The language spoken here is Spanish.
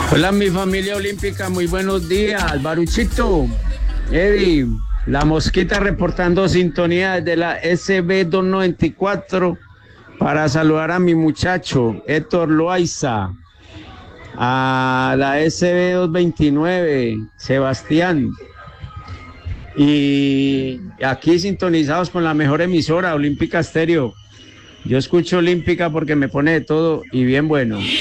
Hola, mi familia olímpica, muy buenos días. Baruchito, Eddie, la Mosquita reportando sintonía desde la SB 294 para saludar a mi muchacho Héctor Loaiza, a la SB 229, Sebastián. Y aquí sintonizados con la mejor emisora, Olímpica Estéreo. Yo escucho Olímpica porque me pone de todo y bien bueno.